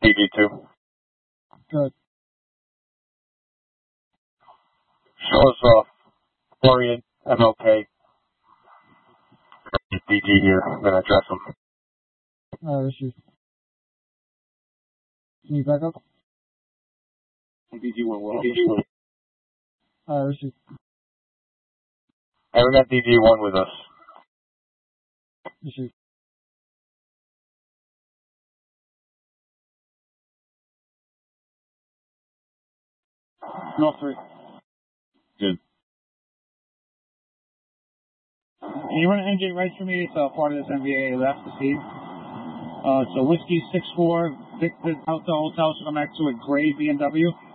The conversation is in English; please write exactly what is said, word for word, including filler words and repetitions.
D G two. Good. Show us off. Florian, M L K. D G here, then address them. Alright, receive. Can you back up? D G one will. D G one. Alright, receive. And we got D G one with us. Receive. No three. Good. Can you run an engine right for me? It's uh, part of this N B A left to see. Uh, so Whiskey six four, Victor Delta Hotel, so come back to a gray B M W.